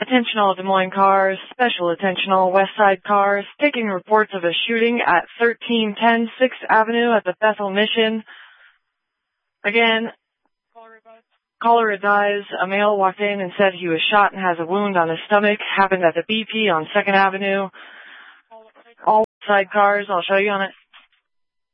Attention all Des Moines cars, special attention all West Side cars, taking reports of a shooting at 1310 6th Avenue at the Bethel Mission. Again, caller advised a male walked in and said he was shot and has a wound on his stomach. Happened at the BP on 2nd Avenue. All West Side cars, I'll show you on it.